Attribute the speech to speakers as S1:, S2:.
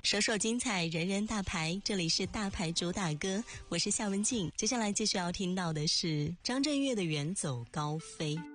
S1: 首首精彩，人人大牌，这里是大牌主打歌，我是夏文静。接下来继续要听到的是张震岳的《远走高飞》。